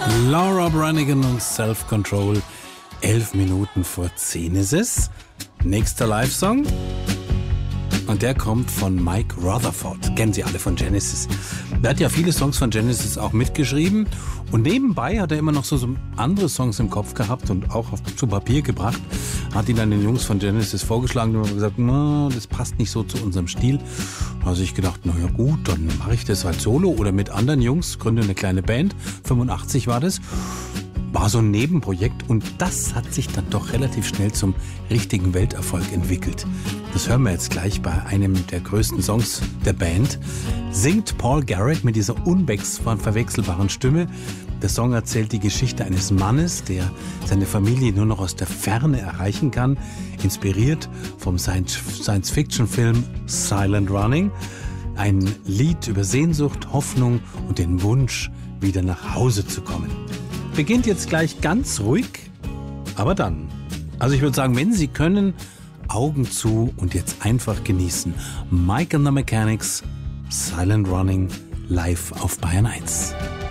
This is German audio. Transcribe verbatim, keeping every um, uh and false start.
Laura Branigan und Self-Control. Elf Minuten vor zehn ist es. Nächster Live-Song. Und der kommt von Mike Rutherford. Kennen Sie alle von Genesis. Der hat ja viele Songs von Genesis auch mitgeschrieben. Und nebenbei hat er immer noch so, so andere Songs im Kopf gehabt und auch auf, zu Papier gebracht. Hat ihn dann den Jungs von Genesis vorgeschlagen und haben gesagt, no, das passt nicht so zu unserem Stil. Da habe ich gedacht, na ja gut, dann mache ich das halt solo oder mit anderen Jungs, gründe eine kleine Band. fünfundachtzig war das. War so ein Nebenprojekt und das hat sich dann doch relativ schnell zum richtigen Welterfolg entwickelt. Das hören wir jetzt gleich bei einem der größten Songs der Band. Singt Paul Garrett mit dieser unverwechselbaren Stimme. Der Song erzählt die Geschichte eines Mannes, der seine Familie nur noch aus der Ferne erreichen kann, inspiriert vom Science-Fiction-Film Silent Running. Ein Lied über Sehnsucht, Hoffnung und den Wunsch, wieder nach Hause zu kommen. Beginnt jetzt gleich ganz ruhig, aber dann. Also ich würde sagen, wenn Sie können, Augen zu und jetzt einfach genießen. Mike and the Mechanics, Silent Running, live auf Bayern eins.